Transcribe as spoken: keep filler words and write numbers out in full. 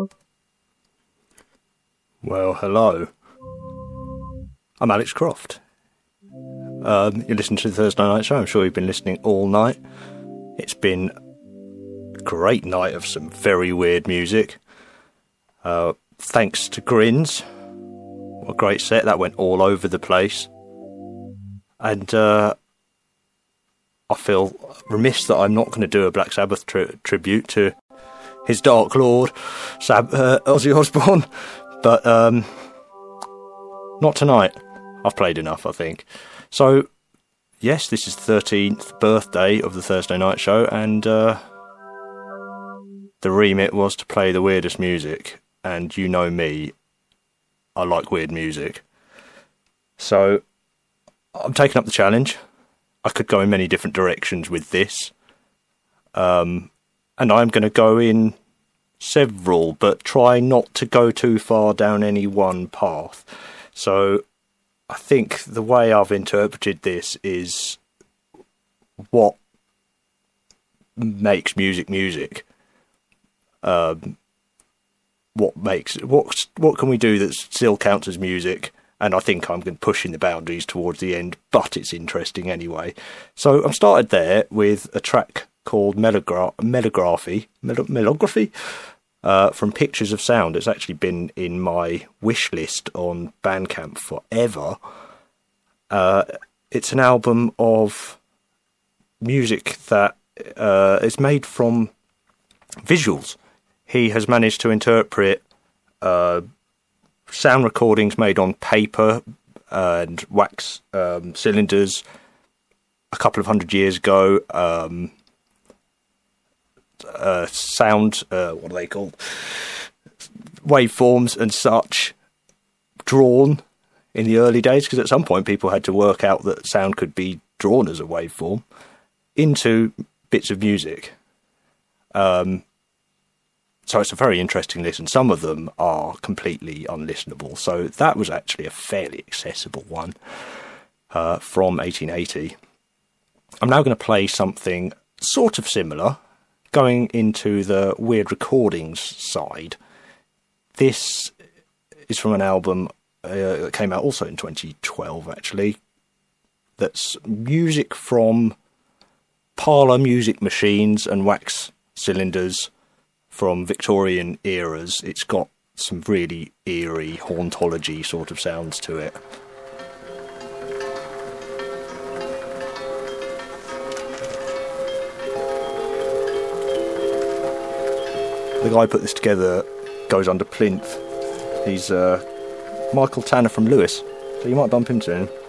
Well, hello. I'm Alex Croft. Um, you're listening to the Thursday Night Show. I'm sure you've been listening all night. It's been a great night of some very weird music. Uh, thanks to Grins. What a great set. That went all over the place. And uh, I feel remiss that I'm not going to do a Black Sabbath tri- tribute to his Dark Lord, Sab- uh, Ozzy Osbourne. But um, not tonight. I've played enough, I think. So, yes, this is the thirteenth birthday of the Thursday Night Show, and uh, the remit was to play the weirdest music. And you know me, I like weird music. So, I'm taking up the challenge. I could go in many different directions with this. Um, and I'm going to go in several, but try not to go too far down any one path. So I think the way I've interpreted this is what makes music music. Um, what makes what what can we do that still counts as music? And I think I'm going pushing the boundaries towards the end, but it's interesting anyway. So I'm started there with a track called Melogra- Melography, Mel- Melography, uh, from Pictures of Sound. It's actually been in my wish list on Bandcamp forever. Uh, it's an album of music that uh, is made from visuals. He has managed to interpret uh, sound recordings made on paper and wax um, cylinders a couple of hundred years ago. Um, uh, sound, uh, what are they called? Waveforms and such drawn in the early days, because at some point people had to work out that sound could be drawn as a waveform into bits of music. Um, so it's a very interesting listen. Some of them are completely unlistenable. So that was actually a fairly accessible one uh, from eighteen eighty. I'm now going to play something sort of similar, going into the weird recordings side. This is from an album uh, that came out also in twenty twelve, actually. That's music from parlour music machines and wax cylinders from Victorian eras. It's got some really eerie hauntology sort of sounds to it. The guy who put this together goes under Plinth. He's uh, Michael Tanner from Lewis, so you might bump into him.